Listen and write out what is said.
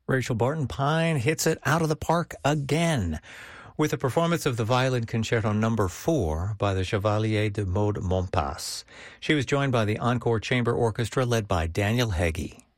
Rachel Barton Pine hits it out of the park again with a performance of the Violin Concerto No. 4 by the Chevalier de Maud Montpas. She was joined by the Encore Chamber Orchestra led by Daniel Heggie.